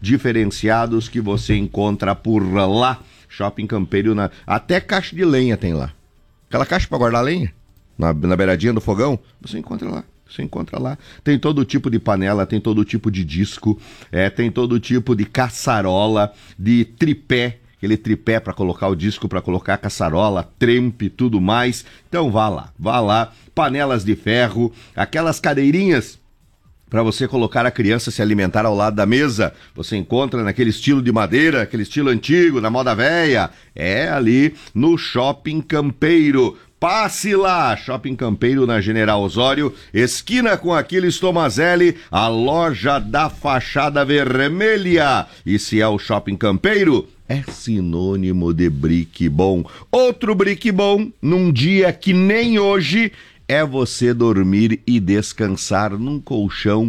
diferenciados que você encontra por lá. Shopping Campeiro, até caixa de lenha tem lá. Aquela caixa para guardar lenha, na beiradinha do fogão, você encontra lá. Tem todo tipo de panela, tem todo tipo de disco, tem todo tipo de caçarola, de tripé, aquele tripé para colocar o disco, para colocar a caçarola, trempe, tudo mais. Então vá lá. Panelas de ferro, aquelas cadeirinhas para você colocar a criança se alimentar ao lado da mesa, você encontra naquele estilo de madeira, aquele estilo antigo, na moda velha, ali no Shopping Campeiro. Passe lá, Shopping Campeiro na General Osório, esquina com Aquiles Tomazelli, a loja da fachada vermelha. E se é o Shopping Campeiro, é sinônimo de brick bom. Outro brick bom, num dia que nem hoje, é você dormir e descansar num colchão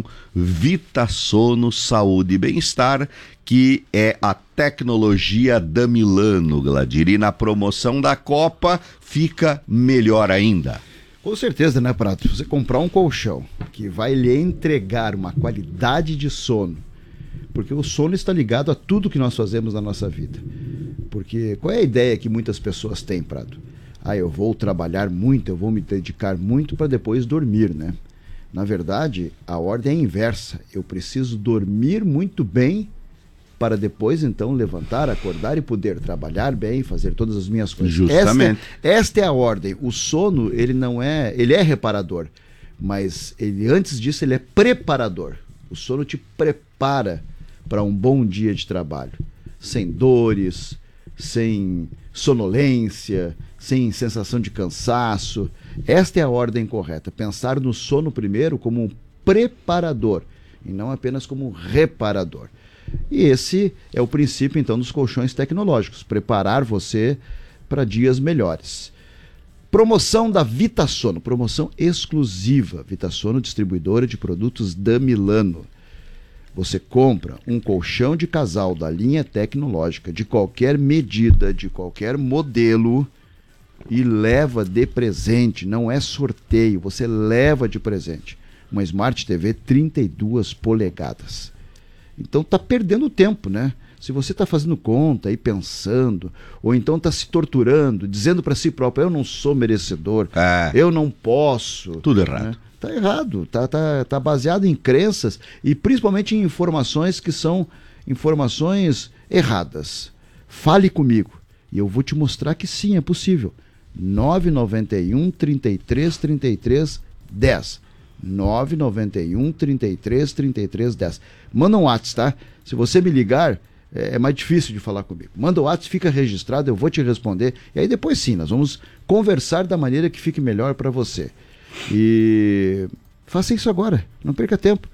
VitaSono Saúde e Bem-Estar, que é a tecnologia da Milano, Gladir. E na promoção da Copa fica melhor ainda. Com certeza, né, Prato? Você comprar um colchão que vai lhe entregar uma qualidade de sono, porque o sono está ligado a tudo que nós fazemos na nossa vida. Porque qual é a ideia que muitas pessoas têm, Prato? Eu vou trabalhar muito, eu vou me dedicar muito para depois dormir, né? Na verdade, a ordem é inversa. Eu preciso dormir muito bem para depois, então, levantar, acordar e poder trabalhar bem, fazer todas as minhas coisas. Justamente. Esta é a ordem. O sono, ele é reparador, mas antes disso, ele é preparador. O sono te prepara para um bom dia de trabalho, sem dores, sem sonolência, sem sensação de cansaço. Esta é a ordem correta. Pensar no sono primeiro como um preparador e não apenas como um reparador. E esse é o princípio, então, dos colchões tecnológicos. Preparar você para dias melhores. Promoção da VitaSono, promoção exclusiva. VitaSono, distribuidora de produtos da Milano. Você compra um colchão de casal da linha tecnológica, de qualquer medida, de qualquer modelo, e leva de presente. Não é sorteio, você leva de presente uma Smart TV 32 polegadas. Então tá perdendo tempo, né? Se você está fazendo conta e pensando, ou então está se torturando, dizendo para si próprio, eu não sou merecedor, eu não posso. Tudo errado. Né? Tá errado, tá baseado em crenças e principalmente em informações que são informações erradas. Fale comigo e eu vou te mostrar que sim, é possível. 991 33 33 10. 991 33 33 10. Manda um WhatsApp, tá? Se você me ligar, é mais difícil de falar comigo. Manda o WhatsApp, fica registrado, eu vou te responder. E aí depois sim, nós vamos conversar da maneira que fique melhor para você. E faça isso agora, não perca tempo.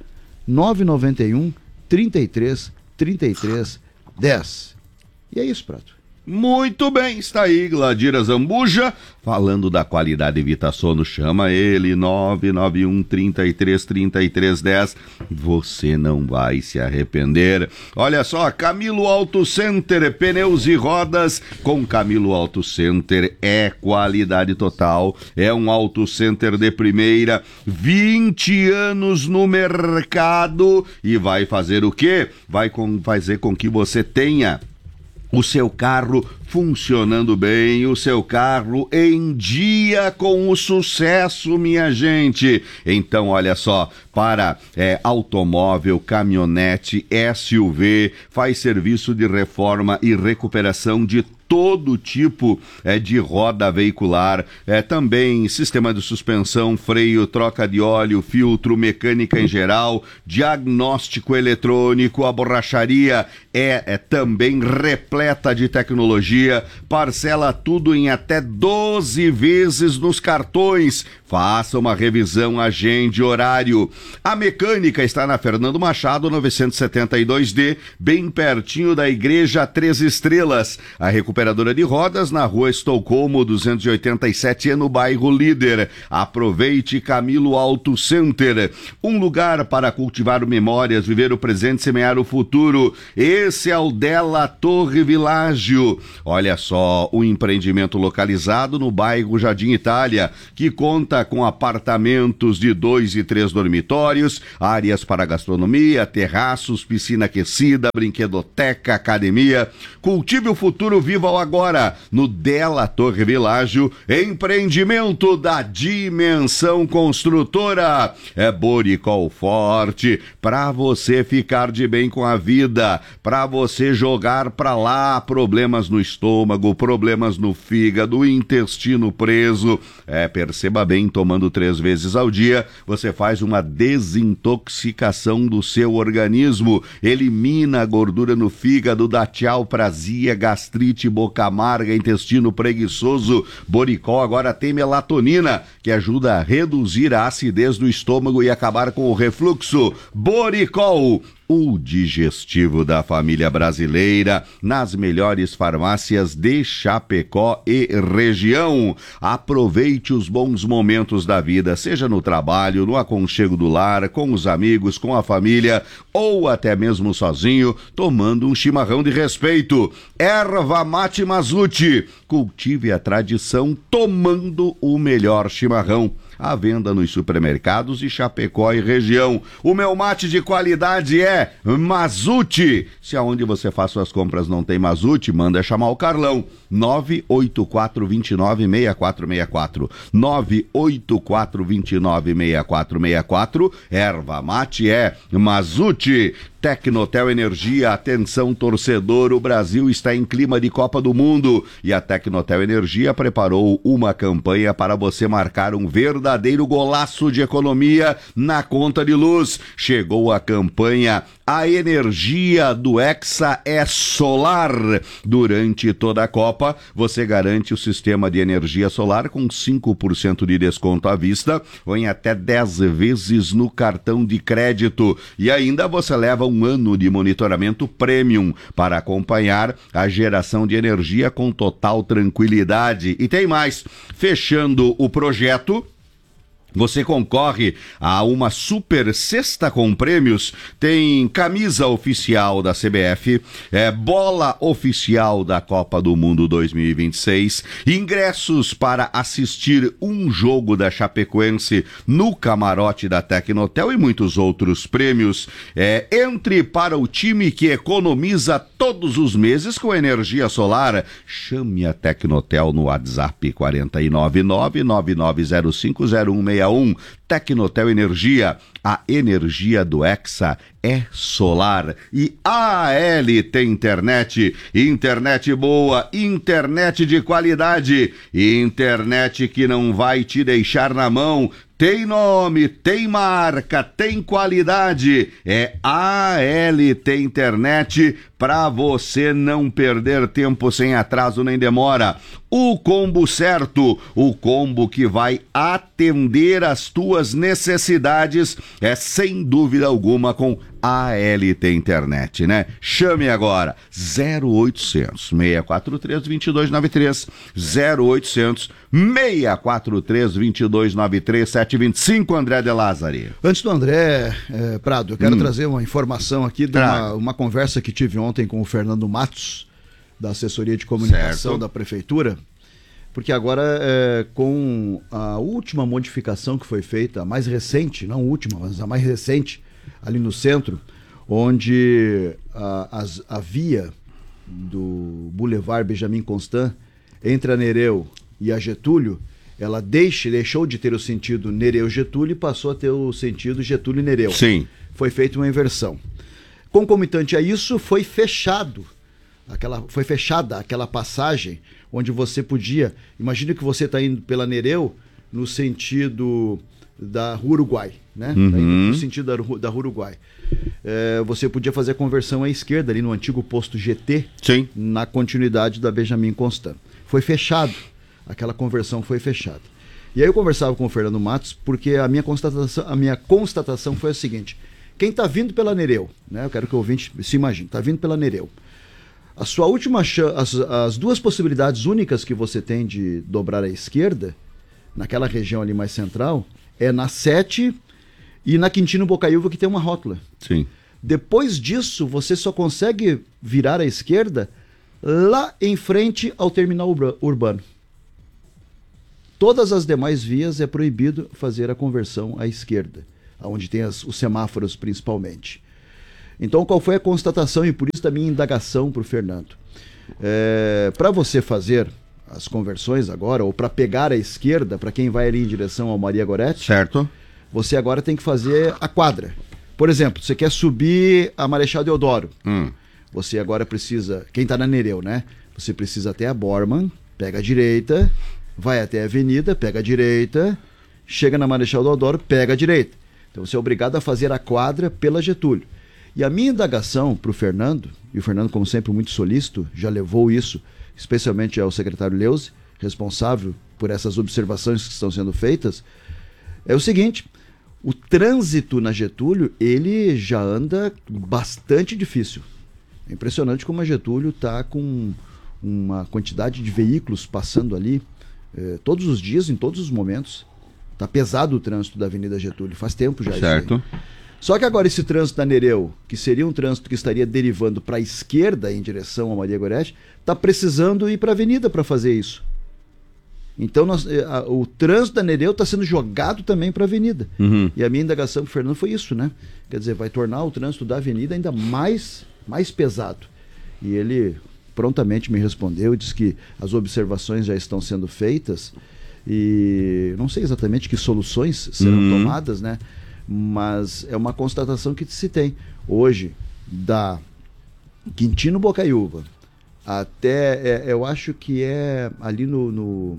991 33 33 10. E é isso, Prato. Muito bem, está aí Gladira Zambuja falando da qualidade VitaSono. Chama ele, 991 33 33 10. Você não vai se arrepender. Olha só, Camilo Auto Center, pneus e rodas com Camilo Auto Center é qualidade total, é um Auto Center de primeira, 20 anos no mercado e vai fazer o quê? Vai fazer com que você tenha o seu carro funcionando bem, o seu carro em dia com o sucesso, minha gente. Então, olha só, para automóvel, caminhonete, SUV, faz serviço de reforma e recuperação de todo tipo de roda veicular, também sistema de suspensão, freio, troca de óleo, filtro, mecânica em geral, diagnóstico eletrônico. A borracharia é também repleta de tecnologia, parcela tudo em até 12 vezes nos cartões. Faça uma revisão, agende horário. A mecânica está na Fernando Machado, 972D, bem pertinho da Igreja 3 Estrelas. A recuperação Operadora de Rodas, na rua Estocolmo 287, no bairro Líder. Aproveite Camilo Auto Center, um lugar para cultivar memórias, viver o presente, semear o futuro. Esse é o Della Torre Világio. Olha só, um empreendimento localizado no bairro Jardim Itália, que conta com apartamentos de 2 e 3 dormitórios, áreas para gastronomia, terraços, piscina aquecida, brinquedoteca, academia. Cultive o futuro, viva o agora, no Della Torre Világio, empreendimento da Dimensão Construtora. É Boricol Forte, pra você ficar de bem com a vida, pra você jogar pra lá problemas no estômago, problemas no fígado, intestino preso. Perceba bem, tomando 3 vezes ao dia, você faz uma desintoxicação do seu organismo, elimina a gordura no fígado, dá tchau pra azia, gastrite, boca amarga, intestino preguiçoso. Boricol agora tem melatonina, que ajuda a reduzir a acidez do estômago e acabar com o refluxo. Boricol, o digestivo da família brasileira, nas melhores farmácias de Chapecó e região. Aproveite os bons momentos da vida, seja no trabalho, no aconchego do lar, com os amigos, com a família ou até mesmo sozinho, tomando um chimarrão de respeito. Erva Mate Mazute, cultive a tradição tomando o melhor chimarrão. À venda nos supermercados de Chapecó e região. O meu mate de qualidade é Mazute. Se aonde você faz suas compras não tem Mazute, manda chamar o Carlão. 984296464. 984296464. Erva mate é Mazute. Tecnotel Energia, atenção torcedor, o Brasil está em clima de Copa do Mundo e a Tecnotel Energia preparou uma campanha para você marcar um verdadeiro golaço de economia na conta de luz. Chegou a campanha A Energia do Hexa é Solar. Durante toda a Copa, você garante o sistema de energia solar com 5% de desconto à vista ou em até 10 vezes no cartão de crédito. E ainda você leva um ano de monitoramento premium para acompanhar a geração de energia com total tranquilidade. E tem mais, fechando o projeto, você concorre a uma super cesta com prêmios. Tem camisa oficial da CBF, bola oficial da Copa do Mundo 2026, ingressos para assistir um jogo da Chapecoense no camarote da Tecnotel e muitos outros prêmios. Entre para o time que economiza todos os meses com energia solar. Chame a Tecnotel no WhatsApp 499-9905-0161. Tecnotel Energia, a energia do Hexa é solar. E ALT Internet, internet boa, internet de qualidade, internet que não vai te deixar na mão. Tem nome, tem marca, tem qualidade. É ALT Internet, para você não perder tempo sem atraso nem demora. O combo certo, o combo que vai atender às tuas necessidades, é sem dúvida alguma com ALT Internet, né? Chame agora, 0800 643 2293, 0800 643 2293, 725, André de Lázari. Antes do André, Prado, eu quero trazer uma informação aqui de uma conversa que tive ontem com o Fernando Matos, da assessoria de comunicação da prefeitura, porque agora com a última modificação que foi feita, a mais recente, não a última, mas a mais recente, ali no centro, onde a via do Boulevard Benjamin Constant entre a Nereu e a Getúlio, ela deixou de ter o sentido Nereu-Getúlio e passou a ter o sentido Getúlio-Nereu. Sim. Foi feita uma inversão. Concomitante a isso, foi fechada aquela passagem onde você podia... Imagina que você está indo pela Nereu no sentido da Rua Uruguai, né? Tá indo no sentido da Rua Uruguai. Você podia fazer a conversão à esquerda, ali no antigo posto GT, sim, na continuidade da Benjamin Constant. Foi fechado. Aquela conversão foi fechada. E aí eu conversava com o Fernando Matos, porque a minha constatação foi a seguinte: quem está vindo pela Nereu, né? Eu quero que o ouvinte se imagine, está vindo pela Nereu. A sua última as duas possibilidades únicas que você tem de dobrar à esquerda, naquela região ali mais central, é na 7 e na Quintino Bocaiúva, que tem uma rótula. Sim. Depois disso, você só consegue virar à esquerda lá em frente ao terminal urbano. Todas as demais vias é proibido fazer a conversão à esquerda, onde tem os semáforos principalmente. Então, qual foi a constatação e por isso da minha indagação para o Fernando? Para você fazer as conversões agora, ou para pegar a esquerda, para quem vai ali em direção ao Maria Goretti, certo, você agora tem que fazer a quadra. Por exemplo, você quer subir a Marechal Deodoro. Você agora precisa, quem está na Nereu, né? Você precisa até a Bormann, pega a direita, vai até a avenida, pega a direita, chega na Marechal Deodoro, pega a direita. Então você é obrigado a fazer a quadra pela Getúlio. E a minha indagação para o Fernando, e o Fernando, como sempre, muito solícito, já levou isso, especialmente ao secretário Leuze, responsável por essas observações que estão sendo feitas, é o seguinte: o trânsito na Getúlio, ele já anda bastante difícil. É impressionante como a Getúlio está com uma quantidade de veículos passando ali todos os dias, em todos os momentos. Está pesado o trânsito da Avenida Getúlio, faz tempo já. Certo. Só que agora esse trânsito da Nereu, que seria um trânsito que estaria derivando para a esquerda em direção a Maria Goretti, está precisando ir para a avenida para fazer isso. Então o trânsito da Nereu está sendo jogado também para a avenida. E a minha indagação para o Fernando foi isso, né? Quer dizer, vai tornar o trânsito da avenida ainda mais pesado. E ele prontamente me respondeu, disse que as observações já estão sendo feitas e não sei exatamente que soluções serão tomadas, né? Mas é uma constatação que se tem. Hoje, da Quintino Bocaiúva até, eu acho que é ali no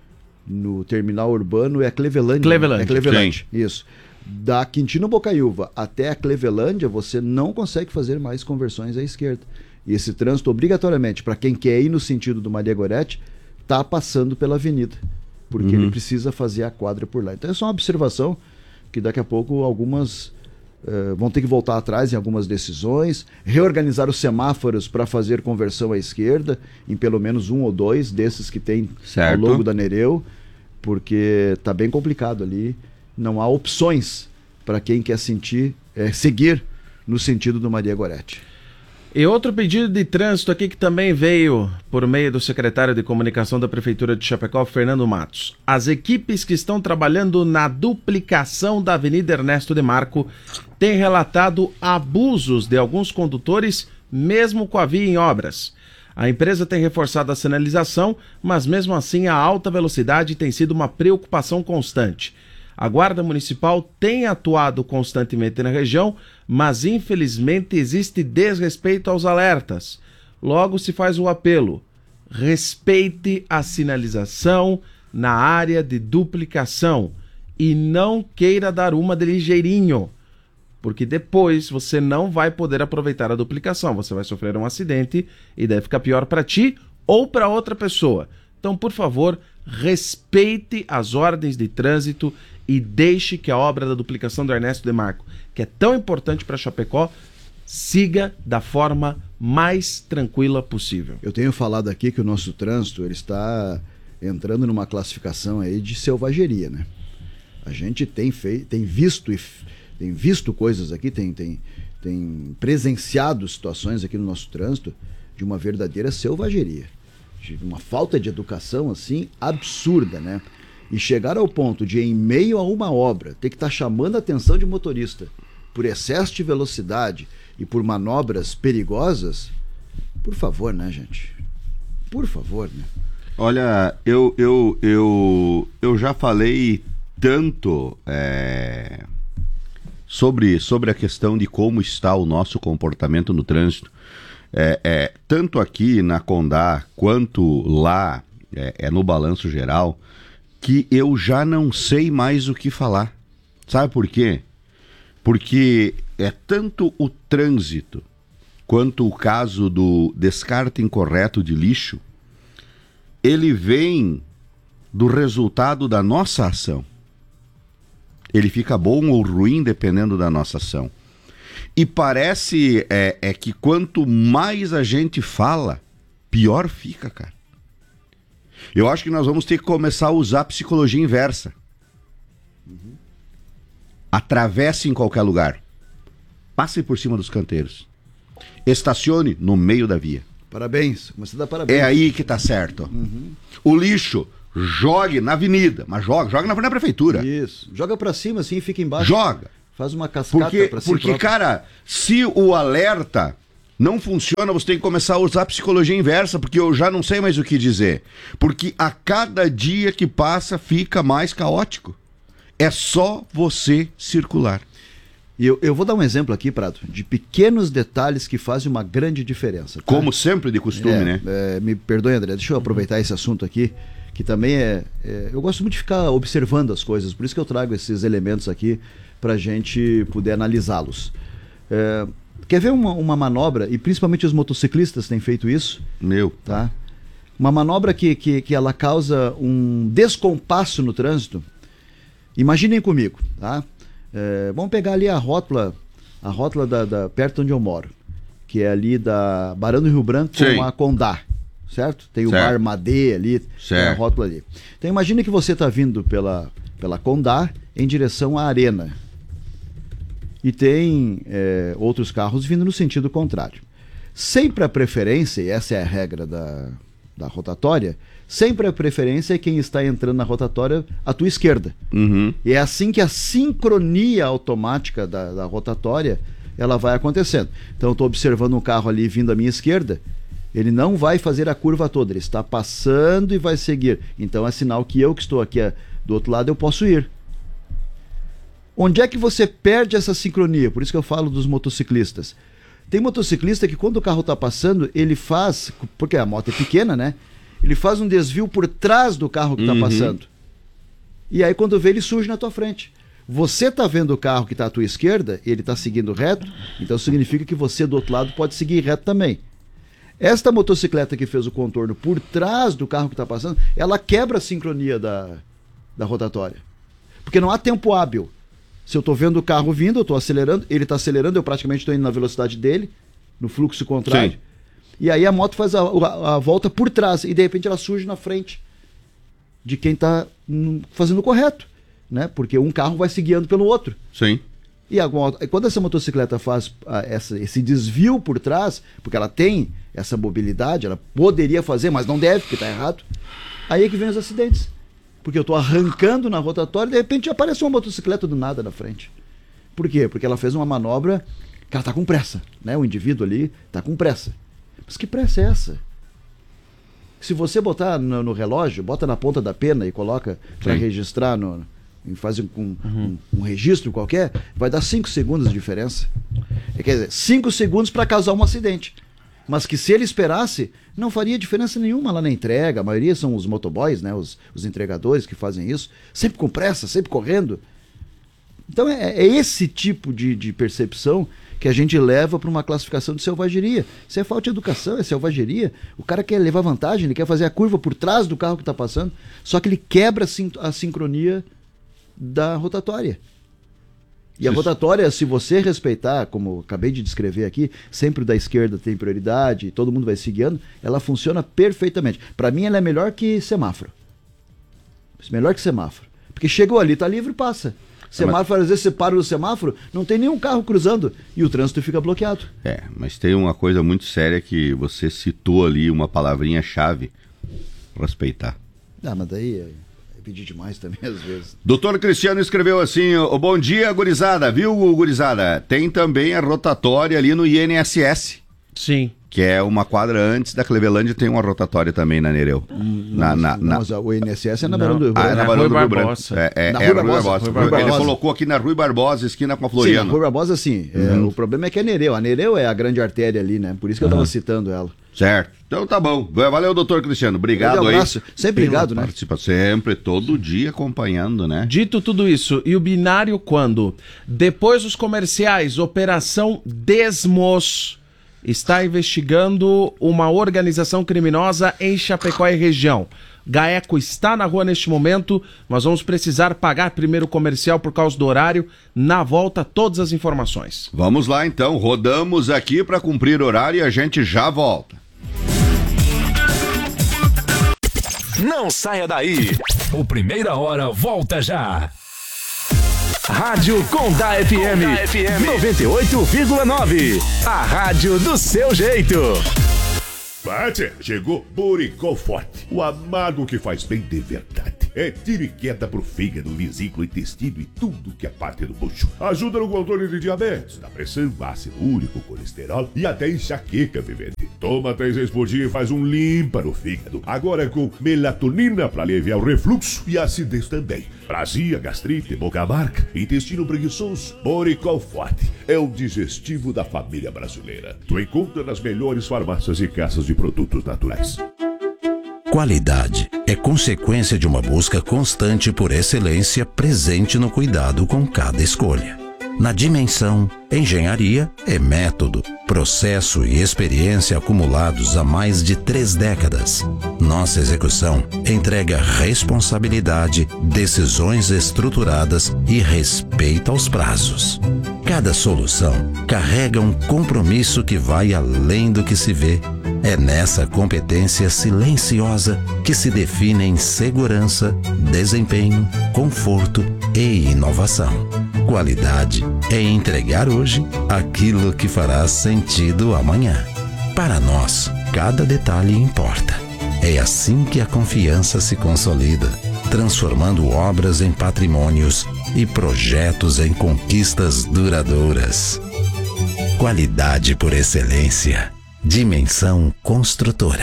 terminal urbano, é Clevelândia. É Clevelândia, isso. Da Quintino Bocaiúva até a Clevelândia, você não consegue fazer mais conversões à esquerda. E esse trânsito, obrigatoriamente, para quem quer ir no sentido do Maria Goretti, está passando pela avenida, porque ele precisa fazer a quadra por lá. Então é só uma observação que daqui a pouco algumas vão ter que voltar atrás em algumas decisões, reorganizar os semáforos para fazer conversão à esquerda, em pelo menos um ou dois desses que tem ao longo da Nereu, porque está bem complicado ali. Não há opções para quem quer seguir no sentido do Maria Goretti. E outro pedido de trânsito aqui que também veio por meio do secretário de comunicação da Prefeitura de Chapecó, Fernando Matos. As equipes que estão trabalhando na duplicação da Avenida Ernesto de Marco têm relatado abusos de alguns condutores, mesmo com a via em obras. A empresa tem reforçado a sinalização, mas mesmo assim a alta velocidade tem sido uma preocupação constante. A Guarda Municipal tem atuado constantemente na região, mas infelizmente existe desrespeito aos alertas. Logo se faz o apelo: respeite a sinalização na área de duplicação e não queira dar uma de ligeirinho, porque depois você não vai poder aproveitar a duplicação. Você vai sofrer um acidente e deve ficar pior para ti ou para outra pessoa. Então, por favor, respeite as ordens de trânsito e deixe que a obra da duplicação do Ernesto de Marco, que é tão importante para Chapecó, siga da forma mais tranquila possível. Eu tenho falado aqui que o nosso trânsito ele está entrando numa classificação aí de selvageria, né? A gente tem visto coisas aqui, tem presenciado situações aqui no nosso trânsito de uma verdadeira selvageria, de uma falta de educação assim absurda, né? E chegar ao ponto de, em meio a uma obra, ter que estar chamando a atenção de motorista por excesso de velocidade e por manobras perigosas, por favor, né, gente? Por favor, né? Olha, eu já falei tanto sobre a questão de como está o nosso comportamento no trânsito, tanto aqui na Condá quanto lá no balanço geral, que eu já não sei mais o que falar. Sabe por quê? Porque é tanto o trânsito quanto o caso do descarte incorreto de lixo, ele vem do resultado da nossa ação. Ele fica bom ou ruim dependendo da nossa ação. E parece que quanto mais a gente fala, pior fica, cara. Eu acho que nós vamos ter que começar a usar a psicologia inversa. Atravesse em qualquer lugar. Passe por cima dos canteiros. Estacione no meio da via. Parabéns. Você dá parabéns. É aí que tá certo. O lixo, jogue na avenida. Mas joga na prefeitura. Isso. Joga pra cima assim e fica embaixo. Joga. Faz uma cascata pra cima. Porque, cara, se o alerta não funciona, você tem que começar a usar a psicologia inversa, porque eu já não sei mais o que dizer. Porque a cada dia que passa fica mais caótico. É só você circular. E eu vou dar um exemplo aqui, Prado, de pequenos detalhes que fazem uma grande diferença. Tá? Como sempre de costume, né? Me perdoe, André, deixa eu aproveitar esse assunto aqui, que também eu gosto muito de ficar observando as coisas, por isso que eu trago esses elementos aqui pra gente poder analisá-los. Quer ver uma manobra, e principalmente os motociclistas têm feito isso? Tá? Uma manobra que ela causa um descompasso no trânsito. Imaginem comigo, tá? Vamos pegar ali a rótula perto onde eu moro, que é ali da Barão do Rio Branco com a Condá, certo? Tem o Bar Madê ali, tem a rótula ali. Então imagine que você está vindo pela Condá em direção à Arena. E tem outros carros vindo no sentido contrário. Sempre a preferência, e essa é a regra da rotatória, sempre a preferência é quem está entrando na rotatória à tua esquerda. E é assim que a sincronia automática da rotatória ela vai acontecendo. Então eu estou observando um carro ali vindo à minha esquerda, ele não vai fazer a curva toda, ele está passando e vai seguir. Então é sinal que eu que estou aqui do outro lado eu posso ir. Onde é que você perde essa sincronia? Por isso que eu falo dos motociclistas. Tem motociclista que quando o carro está passando, ele faz, porque a moto é pequena, né? Ele faz um desvio por trás do carro que está passando. E aí quando vê, ele surge na tua frente. Você está vendo o carro que está à tua esquerda, ele está seguindo reto, então significa que você do outro lado pode seguir reto também. Esta motocicleta que fez o contorno por trás do carro que está passando, ela quebra a sincronia da rotatória. Porque não há tempo hábil. Se eu estou vendo o carro vindo, eu estou acelerando, ele está acelerando, eu praticamente estou indo na velocidade dele, no fluxo contrário. Sim. E aí a moto faz a volta por trás e de repente ela surge na frente de quem está fazendo o correto, né? Porque um carro vai se guiando pelo outro. Sim. E quando essa motocicleta faz esse desvio por trás, porque ela tem essa mobilidade, ela poderia fazer, mas não deve, porque está errado, aí é que vem os acidentes. Porque eu estou arrancando na rotatória e de repente aparece uma motocicleta do nada na frente. Por quê? Porque ela fez uma manobra que ela está com pressa, né? O indivíduo ali está com pressa. Mas que pressa é essa? Se você botar no relógio, bota na ponta da pena e coloca para registrar, faz um registro qualquer, vai dar 5 segundos de diferença. Quer dizer, 5 segundos para causar um acidente. Mas que se ele esperasse, não faria diferença nenhuma lá na entrega. A maioria são os motoboys, né? Os entregadores que fazem isso, sempre com pressa, sempre correndo. Então é esse tipo de percepção que a gente leva para uma classificação de selvageria. Isso é falta de educação, é selvageria. O cara quer levar vantagem, ele quer fazer a curva por trás do carro que está passando, só que ele quebra a sincronia da rotatória. E a rotatória, se você respeitar, como eu acabei de descrever aqui, sempre o da esquerda tem prioridade, todo mundo vai se guiando, ela funciona perfeitamente. Para mim, ela é melhor que semáforo. Melhor que semáforo. Porque chegou ali, tá livre, passa. Semáforo, às vezes você para no semáforo, não tem nenhum carro cruzando e o trânsito fica bloqueado. Mas tem uma coisa muito séria que você citou ali, uma palavrinha-chave: respeitar. Mas daí pedir demais também, às vezes. Doutor Cristiano escreveu assim: bom dia, gurizada, viu, gurizada? Tem também a rotatória ali no INSS. Sim. Que é uma quadra antes da Clevelândia, tem uma rotatória também na Nereu. Mas o INSS é na Barão do Rio Branco. É na Barão do Rio Branco. É Rui Barbosa. Ele colocou aqui na Rui Barbosa, esquina com a Floriano. Sim, na Rui Barbosa, sim. O problema é que é Nereu. A Nereu é a grande artéria ali, né? Por isso que eu estava citando ela. Certo. Então tá bom. Valeu, doutor Cristiano. Obrigado aí. Sempre obrigado, né? Participa sempre, todo dia acompanhando, né? Dito tudo isso, e o binário quando? Depois dos comerciais, Operação Desmos. está investigando uma organização criminosa em Chapecó e região. GAECO está na rua neste momento, nós vamos precisar pagar primeiro o comercial por causa do horário. Na volta, todas as informações. Vamos lá então, rodamos aqui para cumprir horário e a gente já volta. Não saia daí, o Primeira Hora volta já. Rádio Condá FM 98,9, a rádio do seu jeito. Bate, chegou Boricol Forte, o amargo que faz bem de verdade. É tiro e queda pro fígado, vesícula, intestino e tudo que é parte do bucho. Ajuda no controle de diabetes, da pressão, ácido úrico, colesterol e até enxaqueca, vivente. Toma 3 vezes por dia e faz um limpa no fígado. Agora com melatonina para aliviar o refluxo e a acidez também. Azia, gastrite, boca amarga, intestino preguiçoso. Boricol Forte é o digestivo da família brasileira. Tu encontra nas melhores farmácias e casas de produtos naturais. Qualidade é consequência de uma busca constante por excelência presente no cuidado com cada escolha. Na Dimensão, engenharia é método, processo e experiência acumulados há mais de 3 décadas. Nossa execução entrega responsabilidade, decisões estruturadas e respeito aos prazos. Cada solução carrega um compromisso que vai além do que se vê. É nessa competência silenciosa que se definem segurança, desempenho, conforto e inovação. Qualidade é entregar hoje aquilo que fará sentido amanhã. Para nós, cada detalhe importa. É assim que a confiança se consolida, transformando obras em patrimônios e projetos em conquistas duradouras. Qualidade por excelência. Dimensão Construtora.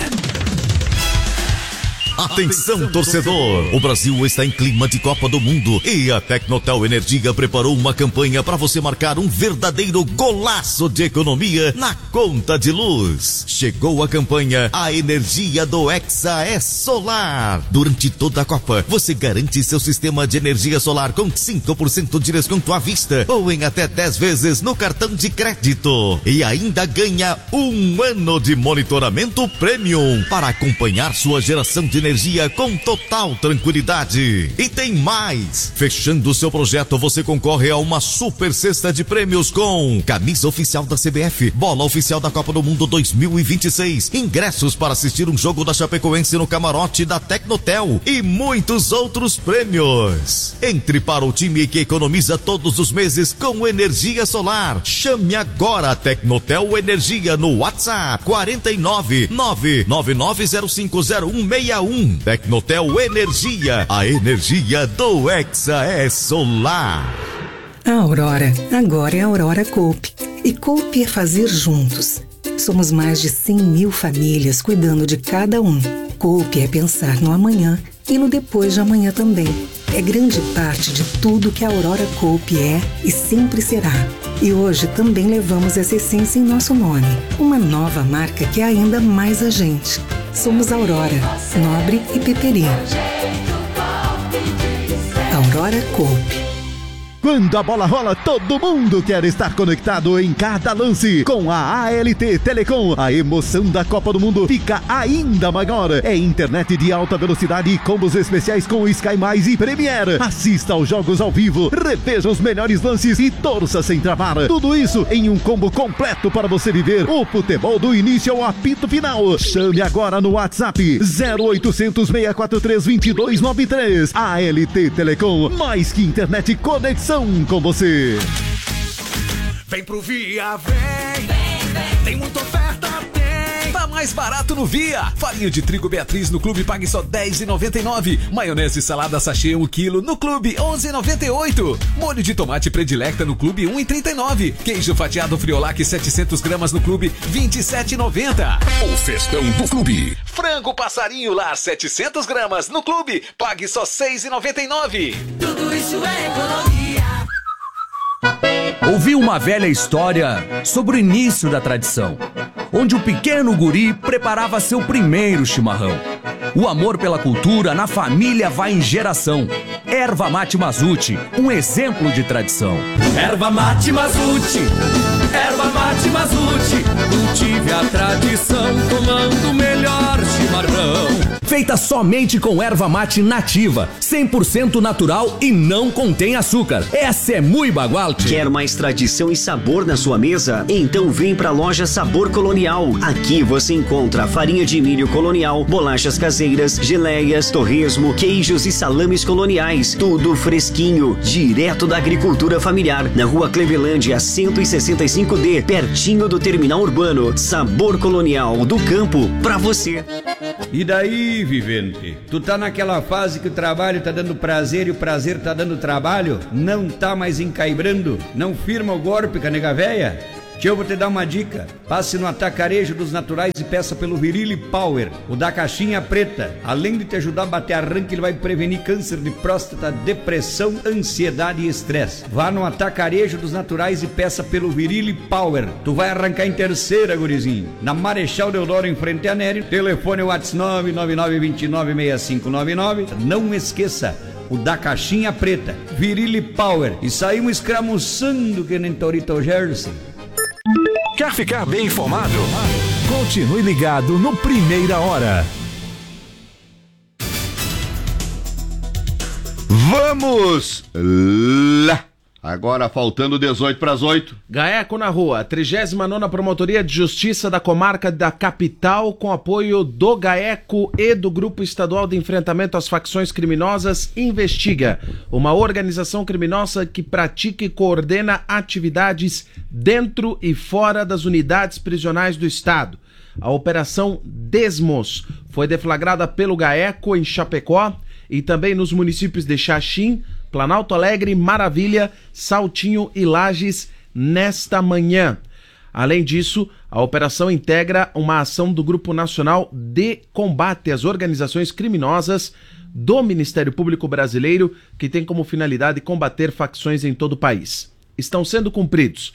Atenção, torcedor! O Brasil está em clima de Copa do Mundo e a Tecnotel Energia preparou uma campanha para você marcar um verdadeiro golaço de economia na conta de luz. Chegou a campanha A Energia do Hexa é Solar. Durante toda a Copa, você garante seu sistema de energia solar com 5% de desconto à vista ou em até 10 vezes no cartão de crédito. E ainda ganha 1 ano de monitoramento premium para acompanhar sua geração de energia com total tranquilidade. E tem mais! Fechando seu projeto, você concorre a uma super cesta de prêmios com camisa oficial da CBF, bola oficial da Copa do Mundo 2026, ingressos para assistir um jogo da Chapecoense no camarote da Tecnotel e muitos outros prêmios. Entre para o time que economiza todos os meses com energia solar. Chame agora a Tecnotel Energia no WhatsApp 49 999050161. Tecnotel Energia, a energia do Hexa é Solar. A Aurora agora é a Aurora Coop. E Coop é fazer juntos. Somos mais de 100 mil famílias cuidando de cada um. Coop é pensar no amanhã e no depois de amanhã também. É grande parte de tudo que a Aurora Coop é e sempre será. E hoje também levamos essa essência em nosso nome. Uma nova marca que é ainda mais a gente. Somos Aurora, Nobre e Peperi. Aurora Coop. Quando a bola rola, todo mundo quer estar conectado em cada lance. Com a ALT Telecom, a emoção da Copa do Mundo fica ainda maior. É internet de alta velocidade e combos especiais com Sky Mais e Premiere. Assista aos jogos ao vivo, reveja os melhores lances e torça sem travar. Tudo isso em um combo completo para você viver o futebol do início ao apito final. Chame agora no WhatsApp 0800 643 2293. ALT Telecom, mais que internet, conexão com você. Vem pro Via, vem. Tem muita oferta, tem. Tá mais barato no Via. Farinha de trigo Beatriz no Clube pague só R$10,99. Maionese salada sachê 1 kg no Clube R$11,98. Molho de tomate predilecta no Clube R$1,39. Queijo fatiado Friolac 700 gramas no Clube R$27,90. O festão do Clube. Frango passarinho lá 700 gramas no Clube pague só R$6,99. Tudo isso é economia. Ouvi uma velha história sobre o início da tradição, onde o pequeno guri preparava seu primeiro chimarrão. O amor pela cultura na família vai em geração. Erva Mate Mazuti, um exemplo de tradição. Erva Mate Mazuti, Erva mate Mazute, cultive a tradição, tomando o melhor chimarrão. Feita somente com erva mate nativa, 100% natural e não contém açúcar. Essa é muito bagual. Quer mais tradição e sabor na sua mesa? Então vem pra loja Sabor Colonial. Aqui você encontra farinha de milho colonial, bolachas caseiras, geleias, torresmo, queijos e salames coloniais. Tudo fresquinho, direto da agricultura familiar. Na rua Clevelândia, 165D, pertinho do terminal urbano. Sabor Colonial, do campo pra você. E daí, vivente? Tu tá naquela fase que o trabalho tá dando prazer e o prazer tá dando trabalho? Não tá mais encaibrando? Não firma o golpe, canega véia? Que eu vou te dar uma dica. Passe no Atacarejo dos Naturais e peça pelo Virile Power, o da caixinha preta. Além de te ajudar a bater arranque, ele vai prevenir câncer de próstata, depressão, ansiedade e estresse. Vá no Atacarejo dos Naturais e peça pelo Virile Power. Tu vai arrancar em terceira, gurizinho. Na Marechal Deodoro, em frente a Nério. Telefone WhatsApp 999296599. Não esqueça, o da caixinha preta, Virile Power. E saímos escramuçando que nem Torito Jersey. Quer ficar bem informado? Continue ligado no Primeira Hora. Vamos lá! Agora faltando 18 para as 8. GAECO na rua, 39ª Promotoria de Justiça da Comarca da Capital, com apoio do GAECO e do Grupo Estadual de Enfrentamento às Facções Criminosas, investiga uma organização criminosa que pratica e coordena atividades dentro e fora das unidades prisionais do Estado. A Operação Desmos foi deflagrada pelo GAECO em Chapecó e também nos municípios de Xaxim, Planalto Alegre, Maravilha, Saltinho e Lages nesta manhã. Além disso, a operação integra uma ação do Grupo Nacional de Combate às Organizações Criminosas do Ministério Público Brasileiro, que tem como finalidade combater facções em todo o país. Estão sendo cumpridos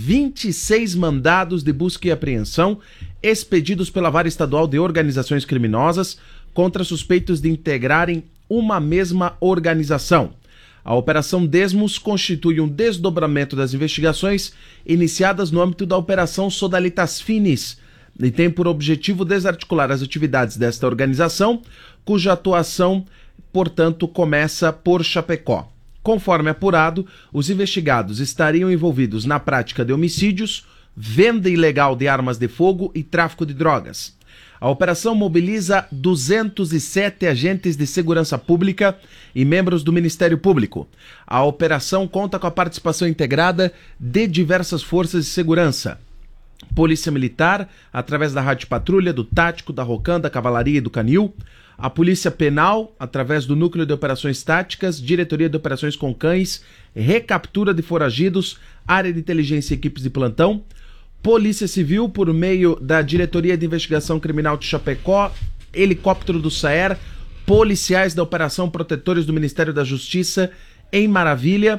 26 mandados de busca e apreensão expedidos pela Vara Estadual de Organizações Criminosas contra suspeitos de integrarem uma mesma organização. A Operação Desmos constitui um desdobramento das investigações iniciadas no âmbito da Operação Sodalitas Finis e tem por objetivo desarticular as atividades desta organização, cuja atuação, portanto, começa por Chapecó. Conforme apurado, os investigados estariam envolvidos na prática de homicídios, venda ilegal de armas de fogo e tráfico de drogas. A operação mobiliza 207 agentes de segurança pública e membros do Ministério Público. A operação conta com a participação integrada de diversas forças de segurança. Polícia Militar, através da Rádio Patrulha, do Tático, da Rocan, da Cavalaria e do Canil. A Polícia Penal, através do Núcleo de Operações Táticas, Diretoria de Operações com Cães, Recaptura de Foragidos, Área de Inteligência e Equipes de Plantão. Polícia Civil, por meio da Diretoria de Investigação Criminal de Chapecó, Helicóptero do SAER, policiais da Operação Protetores do Ministério da Justiça em Maravilha,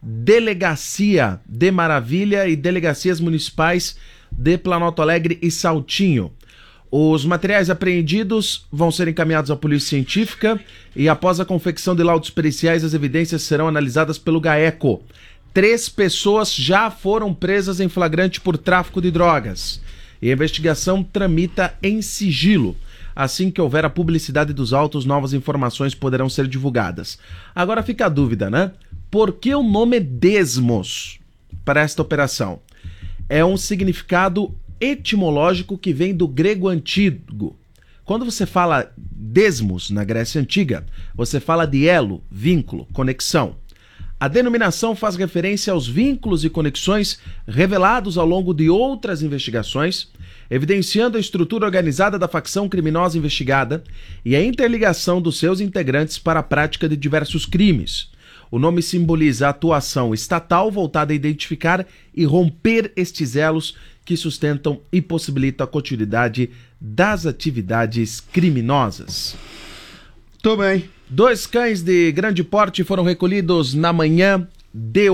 Delegacia de Maravilha e Delegacias Municipais de Planalto Alegre e Saltinho. Os materiais apreendidos vão ser encaminhados à Polícia Científica e, após a confecção de laudos periciais, as evidências serão analisadas pelo GAECO. 3 pessoas já foram presas em flagrante por tráfico de drogas. E a investigação tramita em sigilo. Assim que houver a publicidade dos autos, novas informações poderão ser divulgadas. Agora fica a dúvida, né? Por que o nome Desmos para esta operação? É um significado etimológico que vem do grego antigo. Quando você fala Desmos na Grécia Antiga, você fala de elo, vínculo, conexão. A denominação faz referência aos vínculos e conexões revelados ao longo de outras investigações, evidenciando a estrutura organizada da facção criminosa investigada e a interligação dos seus integrantes para a prática de diversos crimes. O nome simboliza a atuação estatal voltada a identificar e romper estes elos que sustentam e possibilitam a continuidade das atividades criminosas. Tô bem. 2 cães de grande porte foram recolhidos na manhã de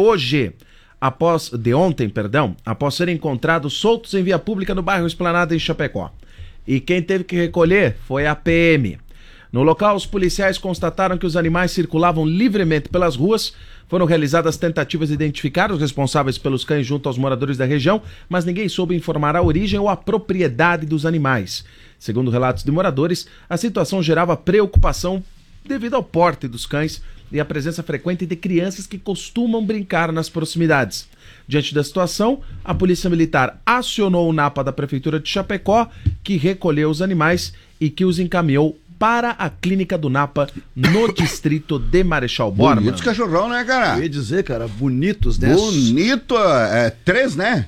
ontem, após serem encontrados soltos em via pública no bairro Esplanada, em Chapecó. E quem teve que recolher foi a PM. No local, os policiais constataram que os animais circulavam livremente pelas ruas. Foram realizadas tentativas de identificar os responsáveis pelos cães junto aos moradores da região, mas ninguém soube informar a origem ou a propriedade dos animais. Segundo relatos de moradores, a situação gerava preocupação devido ao porte dos cães e a presença frequente de crianças que costumam brincar nas proximidades. Diante da situação, a Polícia Militar acionou o NAPA da Prefeitura de Chapecó, que recolheu os animais e que os encaminhou para a clínica do NAPA no distrito de Marechal Bormann. Bonitos cachorrão, né, cara? Eu ia dizer, cara, bonitos, né? Bonito, 3, né?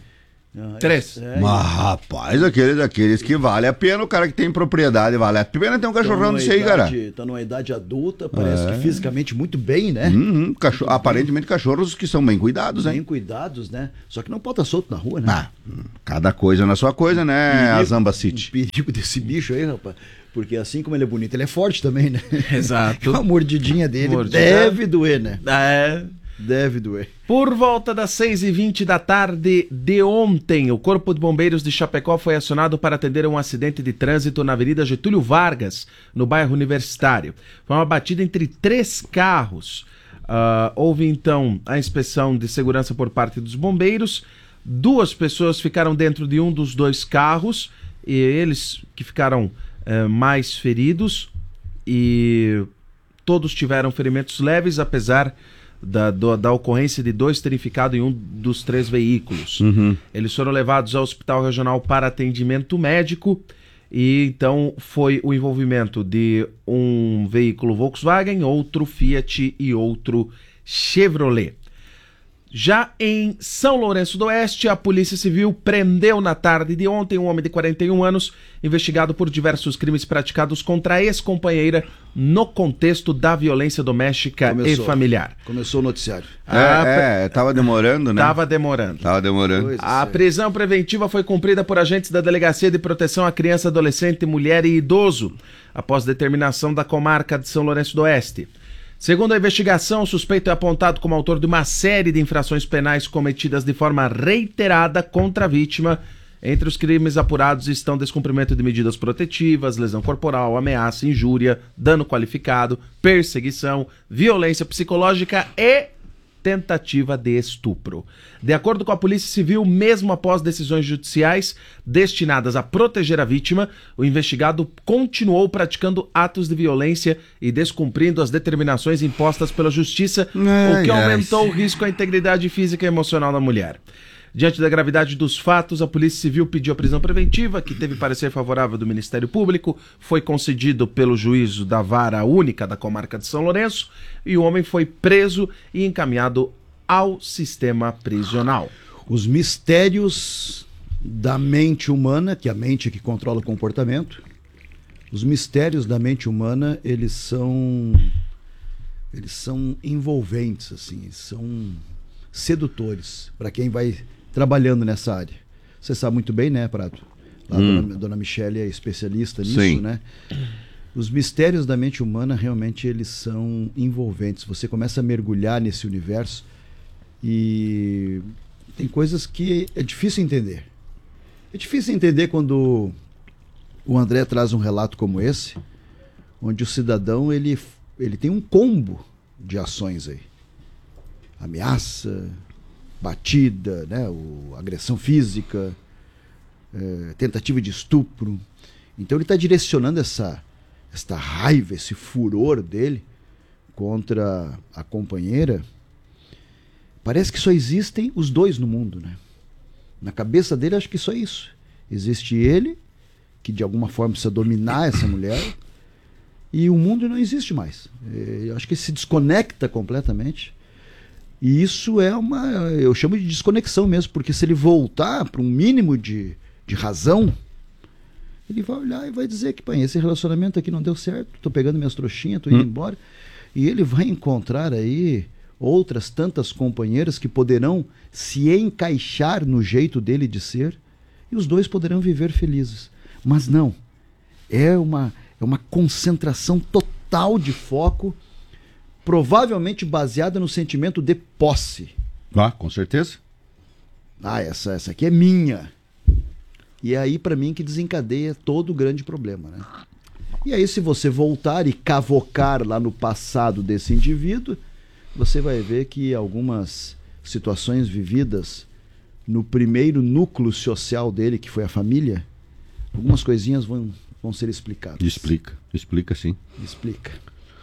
3. Mas, rapaz, aqueles que vale a pena, o cara que tem propriedade, vale a pena ter um cachorrão desse aí, cara. Tá numa idade adulta, parece que fisicamente muito bem, né? Aparentemente cachorros que são bem cuidados, né? Bem cuidados, né? Só que não pode estar solto na rua, né? Cada coisa na sua coisa, né, a Zamba City? O perigo desse bicho aí, rapaz. Porque assim como ele é bonito, ele é forte também, né? Exato. A mordidinha dele deve doer, né? Deve doer. Por volta das 6h20 da tarde de ontem, o Corpo de Bombeiros de Chapecó foi acionado para atender um acidente de trânsito na Avenida Getúlio Vargas, no bairro Universitário. Foi uma batida entre 3 carros. Houve então a inspeção de segurança por parte dos bombeiros. 2 pessoas ficaram dentro de um dos 2 carros, e eles que ficaram mais feridos, e todos tiveram ferimentos leves, apesar da ocorrência de 2 terem ficado em um dos 3 veículos. Eles foram levados ao Hospital Regional para atendimento médico, e então foi o envolvimento de um veículo Volkswagen, outro Fiat e outro Chevrolet. Já em São Lourenço do Oeste, a Polícia Civil prendeu na tarde de ontem um homem de 41 anos, investigado por diversos crimes praticados contra a ex-companheira no contexto da violência doméstica e familiar. Começou o noticiário. Tava demorando, né? Tava demorando. A prisão preventiva foi cumprida por agentes da Delegacia de Proteção à Criança, Adolescente, Mulher e Idoso, após determinação da comarca de São Lourenço do Oeste. Segundo a investigação, o suspeito é apontado como autor de uma série de infrações penais cometidas de forma reiterada contra a vítima. Entre os crimes apurados estão descumprimento de medidas protetivas, lesão corporal, ameaça, injúria, dano qualificado, perseguição, violência psicológica e tentativa de estupro. De acordo com a Polícia Civil, mesmo após decisões judiciais destinadas a proteger a vítima, o investigado continuou praticando atos de violência e descumprindo as determinações impostas pela Justiça, o que aumentou o risco à integridade física e emocional da mulher. Diante da gravidade dos fatos, a Polícia Civil pediu a prisão preventiva, que teve parecer favorável do Ministério Público, foi concedido pelo juízo da Vara Única da Comarca de São Lourenço, e o homem foi preso e encaminhado ao sistema prisional. Os mistérios da mente humana, que é a mente que controla o comportamento, os mistérios da mente humana, eles são envolventes, assim, são sedutores para quem vai trabalhando nessa área. Você sabe muito bem, né, Prato? A dona Michele é especialista nisso, Sim. né? Os mistérios da mente humana, realmente, eles são envolventes. Você começa a mergulhar nesse universo e tem coisas que é difícil entender. É difícil entender quando o André traz um relato como esse, onde o cidadão, ele tem um combo de ações aí. Ameaça, batida, né, agressão física, tentativa de estupro. Então ele está direcionando esta raiva, esse furor dele contra a companheira. Parece que só existem os 2 no mundo, né? Na cabeça dele, acho que só isso. Existe ele, que de alguma forma precisa dominar essa mulher, e o mundo não existe mais. Eu acho que ele se desconecta completamente. E isso eu chamo de desconexão mesmo, porque se ele voltar para um mínimo de razão, ele vai olhar e vai dizer que, esse relacionamento aqui não deu certo, tô pegando minhas trouxinhas, tô indo embora. E ele vai encontrar aí outras tantas companheiras que poderão se encaixar no jeito dele de ser, e os 2 poderão viver felizes. Mas não, é uma concentração total de foco, provavelmente baseada no sentimento de posse. Com certeza. Essa aqui é minha. E é aí, para mim, que desencadeia todo o grande problema, né? E aí, se você voltar e cavocar lá no passado desse indivíduo, você vai ver que algumas situações vividas no primeiro núcleo social dele, que foi a família, algumas coisinhas vão ser explicadas. Explica sim. Explica.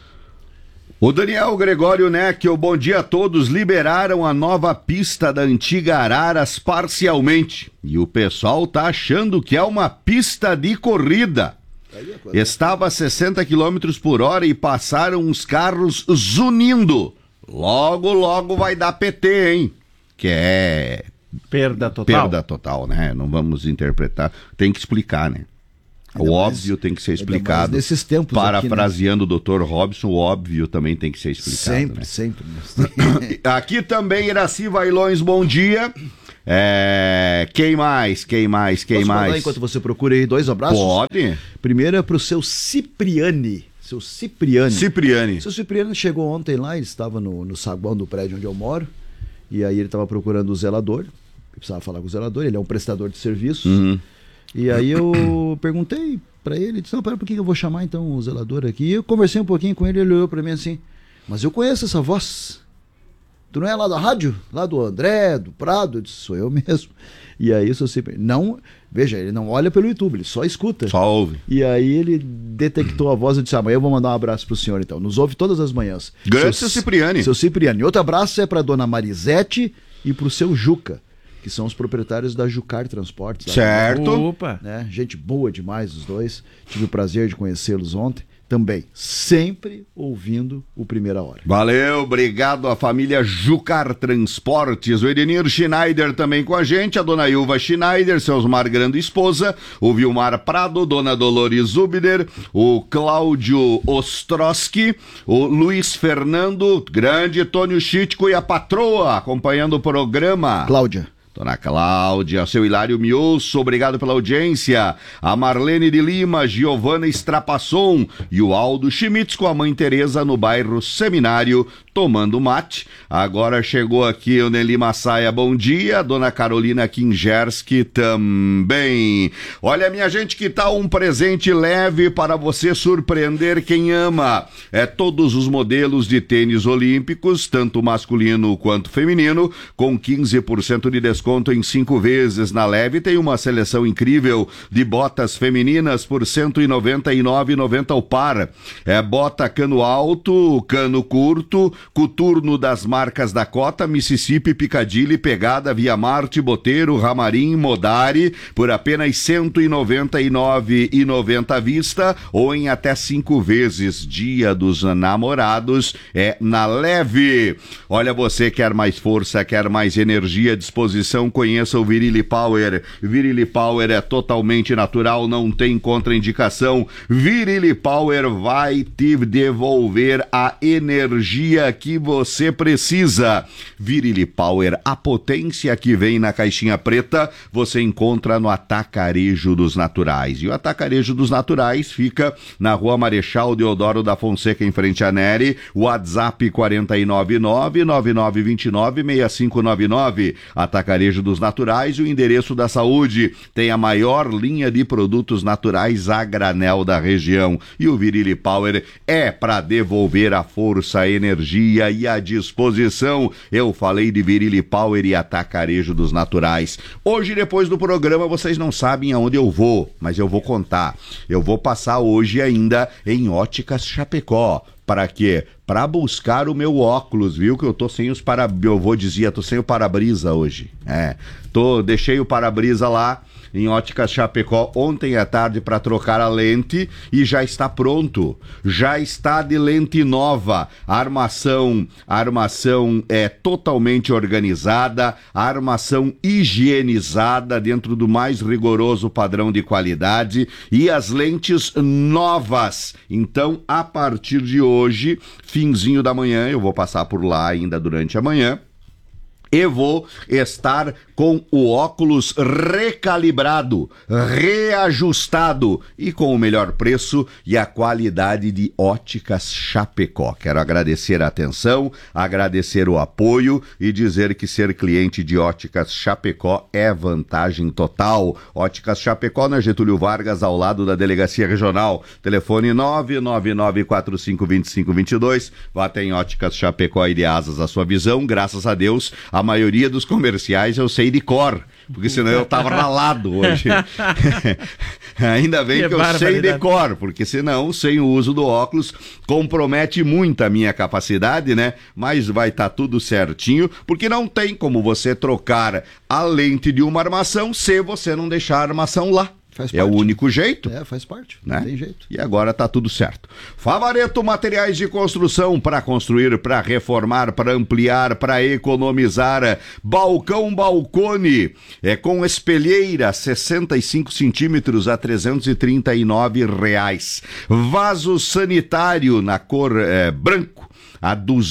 O Daniel Gregório Neckel, bom dia a todos. Liberaram a nova pista da antiga Araras parcialmente. E o pessoal tá achando que é uma pista de corrida. Estava a 60 km por hora e passaram uns carros zunindo. Logo, logo vai dar PT, hein? Que é... Perda total. Perda total, né? Não vamos interpretar. Tem que explicar, né? O óbvio tem que ser explicado. Nesses tempos parafraseando o Dr. Robson, o óbvio também tem que ser explicado. Sempre. Aqui também, Iraci Vailões, bom dia. Quem mais? Posso mandar, enquanto você procura aí, 2 abraços? Pode. Primeiro é pro seu Cipriani. Seu Cipriani chegou ontem lá, ele estava no saguão do prédio onde eu moro. E aí ele estava procurando o zelador. Eu precisava falar com o zelador, ele é um prestador de serviços. Uhum. E aí eu perguntei pra ele, disse, não, pera, por que eu vou chamar então o zelador aqui? E eu conversei um pouquinho com ele, ele olhou pra mim assim, mas eu conheço essa voz. Tu não é lá da rádio? Lá do André, do Prado? Eu disse, sou eu mesmo. E aí isso sempre... Não, veja, ele não olha pelo YouTube, ele só escuta. Só ouve. E aí ele detectou a voz e disse, amanhã eu vou mandar um abraço pro senhor então. Nos ouve todas as manhãs. Grande seu Cipriani. Seu Cipriani. Outro abraço é pra dona Marisete e pro seu Juca, que são os proprietários da Jucar Transportes. Certo. Opa. Né? Gente boa demais os dois. Tive o prazer de conhecê-los ontem. Também, sempre ouvindo o Primeira Hora. Valeu, obrigado à família Jucar Transportes. O Edenir Schneider também com a gente, a dona Ilva Schneider, seu Osmar Grande esposa, o Vilmar Prado, dona Dolores Zubner, o Cláudio Ostrowski, o Luiz Fernando, grande Tônio Chitco e a patroa acompanhando o programa. Cláudia. Dona Cláudia, seu Hilário Miosso, obrigado pela audiência. A Marlene de Lima, Giovana Strapasson e o Aldo Schmitz com a mãe Tereza no bairro Seminário, tomando mate. Agora chegou aqui o Nelly Massaia, bom dia. Dona Carolina Kingerski também. Olha, minha gente, que tal um presente leve para você surpreender quem ama? É todos os modelos de tênis olímpicos, tanto masculino quanto feminino, com 15% de desconto em 5 vezes. Na Leve tem uma seleção incrível de botas femininas por R$ 199,90 ao par. É bota cano alto, cano curto, coturno das marcas Dakota, Mississippi, Piccadilly, Pegada, Via Marte, Boteiro, Ramarim, Modari, por apenas R$ 199,90 à vista ou em até 5 vezes. Dia dos Namorados é na Leve. Olha, você quer mais força, quer mais energia, disposição, conheça o Virilli Power. Virilli Power é totalmente natural, não tem contraindicação. Virilli Power vai te devolver a energia que você precisa. Virilli Power, a potência que vem na caixinha preta, você encontra no Atacarejo dos Naturais. E o Atacarejo dos Naturais fica na Rua Marechal Deodoro da Fonseca, em frente à Neri. WhatsApp 499-9929-6599. Atacarejo dos Naturais, o endereço da saúde. Tem a maior linha de produtos naturais a granel da região. E o Virilli Power é para devolver a força, a energia e a disposição. Eu falei de Virilli Power e Atacarejo dos Naturais. Hoje, depois do programa, vocês não sabem aonde eu vou, mas eu vou contar. Eu vou passar hoje ainda em Óticas Chapecó. Para quê? Para buscar o meu óculos, viu? Que eu tô sem os tô sem o para-brisa hoje. Deixei o para-brisa lá em Óticas Chapecó ontem à tarde para trocar a lente e já está pronto. Já está de lente nova. A armação é totalmente organizada, a armação higienizada dentro do mais rigoroso padrão de qualidade e as lentes novas. Então, a partir de hoje, finzinho da manhã, eu vou passar por lá ainda durante a manhã, e vou estar com o óculos recalibrado, reajustado e com o melhor preço e a qualidade de Óticas Chapecó. Quero agradecer a atenção, agradecer o apoio e dizer que ser cliente de Óticas Chapecó é vantagem total. Óticas Chapecó na Getúlio Vargas, ao lado da Delegacia Regional. Telefone 999452522. Vá até em Óticas Chapecó e de asas a sua visão. Graças a Deus, a maioria dos comerciais eu sei de cor, porque senão eu tava ralado hoje. Ainda bem que eu sei de cor, porque senão, sem o uso do óculos, compromete muito a minha capacidade, né? Mas vai estar tudo certinho, porque não tem como você trocar a lente de uma armação se você não deixar a armação lá. É o único jeito. Faz parte, né? Não tem jeito. E agora tá tudo certo. Favareto Materiais de Construção, para construir, para reformar, para ampliar, para economizar. Balcão Balcone, com espelheira 65 centímetros a R$339. Vaso sanitário na cor branco a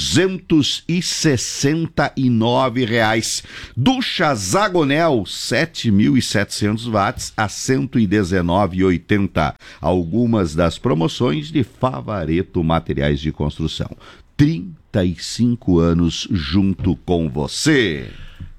R$269. Ducha Zagonel 7.700 watts a R$119,80. Algumas das promoções de Favareto Materiais de Construção. 35 anos junto com você.